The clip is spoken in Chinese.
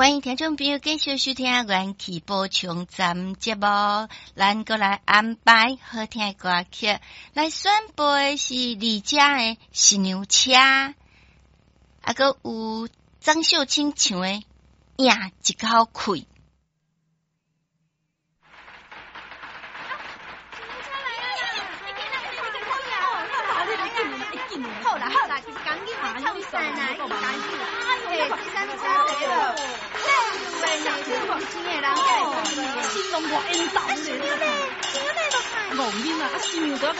欢迎听众朋友继续收听元气补充站节目，咱过来安排好听的歌曲，来宣布的是李佳的《新娘车》，还有张秀清唱的《赢一口气》。 好啦，其实赶紧嘛，唱散啦，赶紧。嘿，第三车来了。嘿，上次黄金的人个，新郎我演奏咧。新娘咧都看。无瘾啊，新娘都要甲